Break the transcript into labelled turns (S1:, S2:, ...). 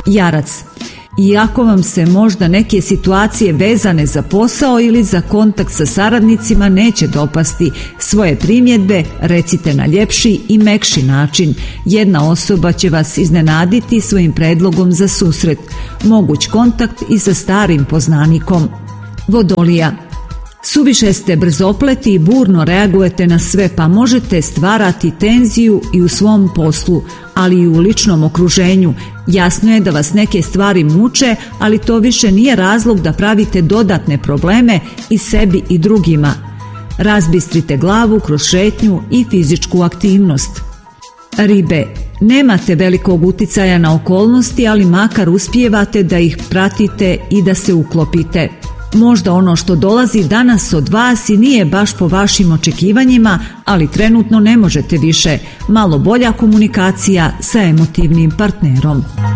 S1: Jarac. Iako vam se možda neke situacije vezane za posao ili za kontakt sa saradnicima neće dopasti, svoje primjedbe recite na ljepši i mekši način. Jedna osoba će vas iznenaditi svojim predlogom za susret, moguć kontakt i sa starim poznanikom. Vodolija. Suviše ste brzopleti i burno reagujete na sve, pa možete stvarati tenziju i u svom poslu, ali i u ličnom okruženju. Jasno je da vas neke stvari muče, ali to više nije razlog da pravite dodatne probleme i sebi i drugima. Razbistrite glavu kroz šetnju i fizičku aktivnost. Ribe. Nemate velikog uticaja na okolnosti, ali makar uspijevate da ih pratite i da se uklopite. Možda ono što dolazi danas od vas i nije baš po vašim očekivanjima, ali trenutno ne možete više. Malo bolja komunikacija sa emotivnim partnerom.